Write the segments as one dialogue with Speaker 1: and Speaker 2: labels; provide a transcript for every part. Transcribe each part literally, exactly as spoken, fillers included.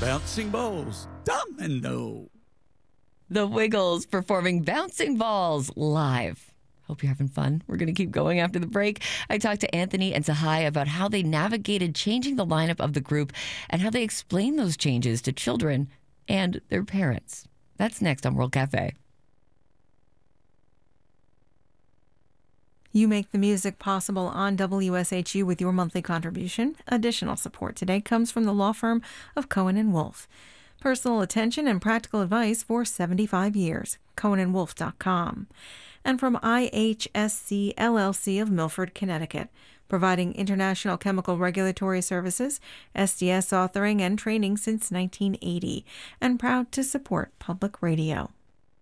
Speaker 1: Bouncing balls. Domino.
Speaker 2: The Wiggles performing Bouncing Balls live. Hope you're having fun. We're going to keep going after the break. I talked to Anthony and Sahai about how they navigated changing the lineup of the group and how they explain those changes to children and their parents. That's next on World Cafe.
Speaker 3: You make the music possible on W S H U with your monthly contribution. Additional support today comes from the law firm of Cohen and Wolf. Personal attention and practical advice for seventy-five years. cohen and wolf dot com. And from I H S C L L C of Milford, Connecticut, providing international chemical regulatory services, S D S authoring and training since nineteen eighty, and proud to support public radio.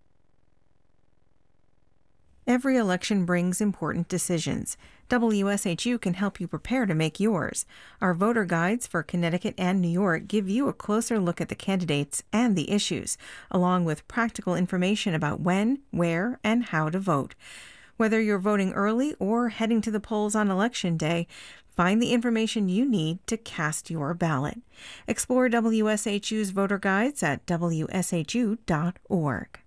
Speaker 3: Every election brings important decisions. W S H U can help you prepare to make yours. Our voter guides for Connecticut and New York give you a closer look at the candidates and the issues, along with practical information about when, where, and how to vote. Whether you're voting early or heading to the polls on Election Day, find the information you need to cast your ballot. Explore W S H U's voter guides at w s h u dot org.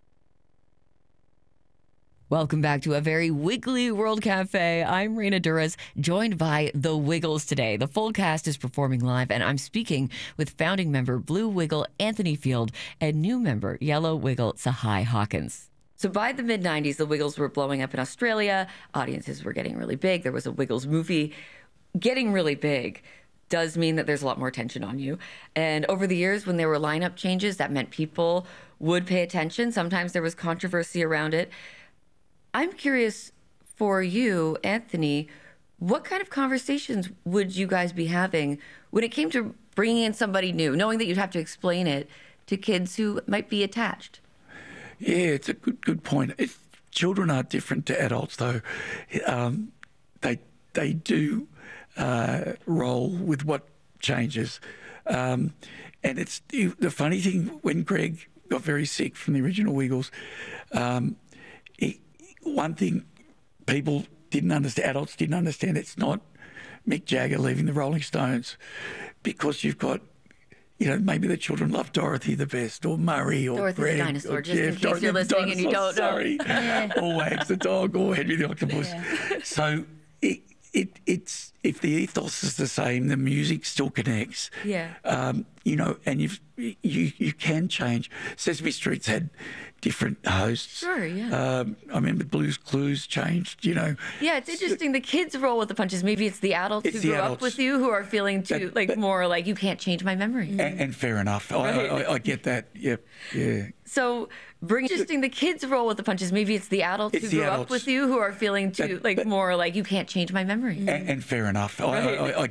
Speaker 2: Welcome back to a very wiggly World Cafe. I'm Rena Duras, joined by The Wiggles today. The full cast is performing live, and I'm speaking with founding member Blue Wiggle Anthony Field and new member Yellow Wiggle Sahai Hawkins. So by the mid nineties, the Wiggles were blowing up in Australia. Audiences were getting really big. There was a Wiggles movie. Getting really big does mean that there's a lot more attention on you. And over the years, when there were lineup changes, that meant people would pay attention. Sometimes there was controversy around it. I'm curious for you, Anthony, what kind of conversations would you guys be having when it came to bringing in somebody new, knowing that you'd have to explain it to kids who might be attached?
Speaker 1: Yeah, it's a good good point. It's, children are different to adults, though. Um, they they do uh, roll with what changes. Um, and it's the funny thing, when Greg got very sick from the original Wiggles, um, he, one thing people didn't understand, adults didn't understand, it's not Mick Jagger leaving the Rolling Stones, because you've got, you know, maybe the children love Dorothy the best, or Murray, or
Speaker 2: Dorothy
Speaker 1: Greg,
Speaker 2: the dinosaur,
Speaker 1: or
Speaker 2: just
Speaker 1: Jeff,
Speaker 2: in case
Speaker 1: Dorothy
Speaker 2: you're
Speaker 1: the
Speaker 2: listening and you
Speaker 1: dinosaur,
Speaker 2: don't know.
Speaker 1: sorry, or Wags the dog, or Henry the octopus.
Speaker 2: Yeah.
Speaker 1: So it, it it's if the ethos is the same, the music still connects.
Speaker 2: Yeah.
Speaker 1: Um, you know, and you've, you you can change. Sesame Street's had different hosts.
Speaker 2: Sure, yeah.
Speaker 1: Um, I remember Blue's Clues changed, you know.
Speaker 2: Yeah, it's interesting. The kids roll with the punches. Maybe it's the adults
Speaker 1: It's
Speaker 2: who
Speaker 1: the
Speaker 2: grew up
Speaker 1: adults.
Speaker 2: with you who are feeling too,
Speaker 1: That-
Speaker 2: like,
Speaker 1: that-
Speaker 2: more like, you can't change my memory.
Speaker 1: And, and fair enough. I,
Speaker 2: Right.
Speaker 1: I, I get that. Yep. Yeah.
Speaker 2: So, bring interesting. The kids roll with the punches. Maybe it's the adults
Speaker 1: It's
Speaker 2: who
Speaker 1: the
Speaker 2: grew up
Speaker 1: adults.
Speaker 2: with you who are feeling too,
Speaker 1: That-
Speaker 2: like,
Speaker 1: that-
Speaker 2: more like, you can't change my memory.
Speaker 1: And, and fair enough. I,
Speaker 2: Right.
Speaker 1: I, I